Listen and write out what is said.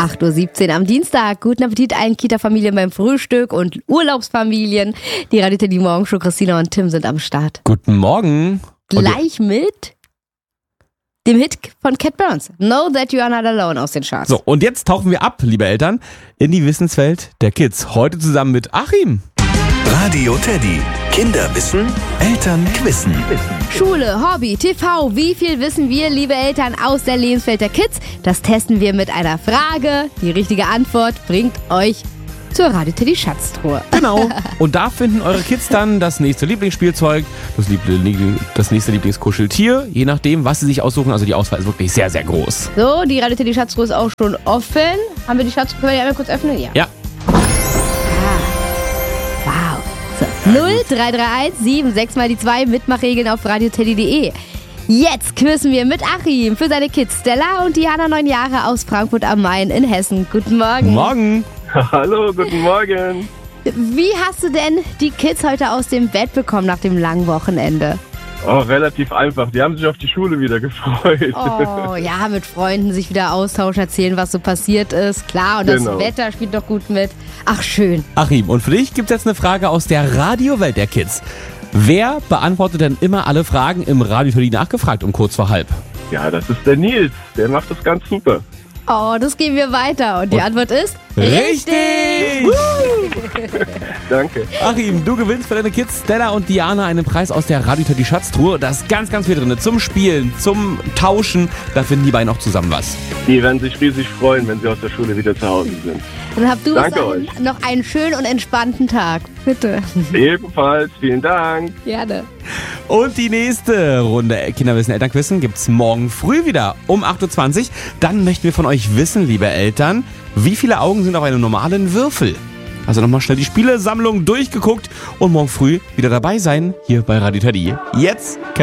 8.17 Uhr am Dienstag. Guten Appetit allen Kita-Familien beim Frühstück und Urlaubsfamilien. Die Radio Teddy Morgenshow, Christina und Tim sind am Start. Guten Morgen. Gleich mit dem Hit von Cat Burns, Know That You Are Not Alone, aus den Charts. So, und jetzt tauchen wir ab, liebe Eltern, in die Wissenswelt der Kids. Heute zusammen mit Achim. Radio Teddy. Kinder wissen, Eltern quissen. Schule, Hobby, TV, wie viel wissen wir, liebe Eltern, aus der Lebenswelt der Kids? Das testen wir mit einer Frage. Die richtige Antwort bringt euch zur Radio Teddy Schatztruhe. Genau. Und da finden eure Kids dann das nächste Lieblingsspielzeug, das nächste Lieblingskuscheltier, je nachdem, was sie sich aussuchen. Also die Auswahl ist wirklich sehr, sehr groß. So, die Radio Teddy Schatztruhe ist auch schon offen. Haben wir die Schatztruhe? Können wir die einmal kurz öffnen? Ja. Wow. So, 0331 76 mal die 2 Mitmachregeln auf radioteddy.de. Jetzt quizzen wir mit Achim für seine Kids Stella und Diana, 9 Jahre, aus Frankfurt am Main in Hessen. Guten Morgen. Guten Morgen. Hallo, guten Morgen. Wie hast du denn die Kids heute aus dem Bett bekommen nach dem langen Wochenende? Oh, relativ einfach. Die haben sich auf die Schule wieder gefreut. Oh, ja, mit Freunden sich wieder austauschen, erzählen, was so passiert ist. Klar, und Genau. Das Wetter spielt doch gut mit. Ach, schön. Achim, und für dich gibt es jetzt eine Frage aus der Radiowelt der Kids. Wer beantwortet denn immer alle Fragen im Radio Teddy nachgefragt um kurz vor halb? Ja, das ist der Nils. Der macht das ganz super. Oh, das geben wir weiter. Und die Antwort ist... Richtig! Danke. Achim, du gewinnst für deine Kids Stella und Diana einen Preis aus der Radio Teddy Schatztruhe. Da ist ganz, ganz viel drin. Zum Spielen, zum Tauschen. Da finden die beiden auch zusammen was. Die werden sich riesig freuen, wenn sie aus der Schule wieder zu Hause sind. Dann habt du Danke bis euch. dahin noch einen schönen und entspannten Tag. Bitte. Ebenfalls, vielen Dank. Gerne. Und die nächste Runde Kinderwissen Elternquissen gibt's morgen früh wieder um 8.20 Uhr. Dann möchten wir von euch wissen, liebe Eltern, wie viele Augen sind auf einem normalen Würfel? Also nochmal schnell die Spielesammlung durchgeguckt und morgen früh wieder dabei sein hier bei Radio Teddy. Jetzt